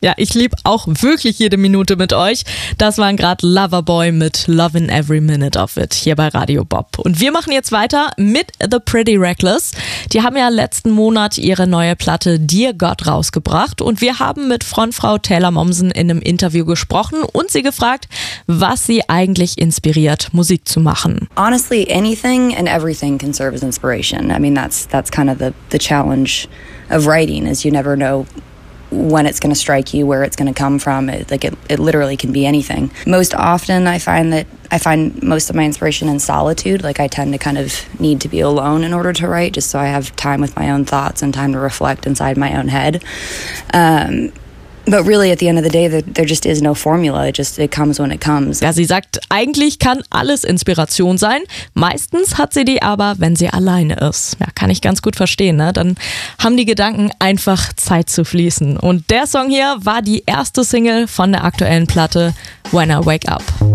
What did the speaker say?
Ja, ich liebe auch wirklich jede Minute mit euch. Das waren gerade Loverboy mit Lovin' Every Minute of It hier bei Radio Bob. Und wir machen jetzt weiter mit The Pretty Reckless. Die haben ja letzten Monat ihre neue Platte Dear God rausgebracht und wir haben mit Frontfrau Taylor Momsen in einem Interview gesprochen und sie gefragt, was sie eigentlich inspiriert, Musik zu machen. Honestly, anything and everything can serve as inspiration. I mean, that's kind of the challenge of writing, is you never know when it's going to strike you, where it's going to come from. It literally can be anything. Most often I find most of my inspiration in solitude. Like, I tend to kind of need to be alone in order to write, just so I have time with my own thoughts and time to reflect inside my own head. But really, at the end of the day, there just is no formula. It comes when it comes. Ja, sie sagt, eigentlich kann alles Inspiration sein. Meistens hat sie die aber, wenn sie alleine ist. Ja, kann ich ganz gut verstehen, ne? Dann haben die Gedanken einfach Zeit zu fließen. Und der Song hier war die erste Single von der aktuellen Platte When I Wake Up.